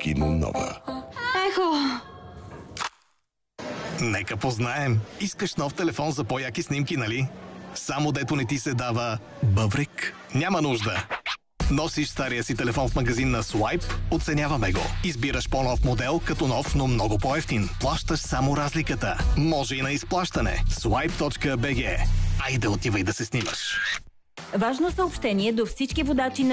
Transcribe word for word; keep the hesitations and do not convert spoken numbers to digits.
снимки Numnova. Ехо! Нека познаем. Искаш нов телефон за по-яки снимки, нали? Само дето не ти се дава бъбрик? Няма нужда. Носиш стария си телефон в магазин на Swipe, оценяваме го. Избираш по-нов модел, като нов, но много по-евтин. Плащаш само разликата. Може и на изплащане. Swipe точка би джи. Айде отивай да се снимаш. Важно съобщение до всички водачи на